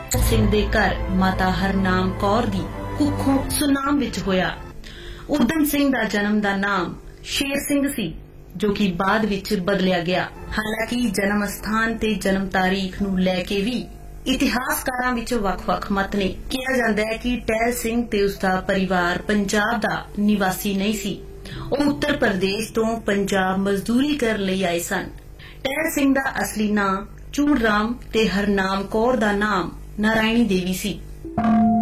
ਸਿੰਘ ਦੇ ਘਰ ਮਾਤਾ ਹਰਨਾਮ ਕੌਰ ਦੀ ਕੁੱਖੋਂ ਸੁਨਾਮ ਵਿੱਚ ਹੋਇਆ। ਊਧਮ ਸਿੰਘ ਦਾ ਜਨਮ ਦਾ ਨਾਮ ਸ਼ੇਰ ਸਿੰਘ ਸੀ, ਜੋ ਕਿ ਬਾਅਦ ਵਿੱਚ ਬਦਲਿਆ ਗਿਆ। ਹਾਲਾਂਕਿ ਜਨਮ ਸਥਾਨ ਤੇ ਜਨਮ ਤਾਰੀਖ ਨੂੰ ਲੈ ਕੇ ਵੀ ਇਤਿਹਾਸਕਾਰਾਂ ਵਿੱਚ ਵੱਖ-ਵੱਖ ਮਤ ਨੇ। ਕਿਹਾ ਜਾਂਦਾ ਹੈ ਕਿ ਟਹਿਲ ਸਿੰਘ ਤੇ ਉਸਦਾ ਪਰਿਵਾਰ ਪੰਜਾਬ ਦਾ ਨਿਵਾਸੀ ਨਹੀਂ ਸੀ, ਉਹ ਉੱਤਰ ਪ੍ਰਦੇਸ਼ ਤੋਂ ਪੰਜਾਬ ਮਜ਼ਦੂਰੀ ਕਰਨ ਲਈ ਆਏ ਸਨ। ਟਹਿਲ ਸਿੰਘ ਦਾ ਅਸਲੀ ਨਾਮ ਚੂੜ ਰਾਮ ਤੇ ਹਰਨਾਮ ਕੌਰ ਦਾ ਨਾਮ ਨਾਰਾਇਣੀ ਦੇਵੀ ਸੀ।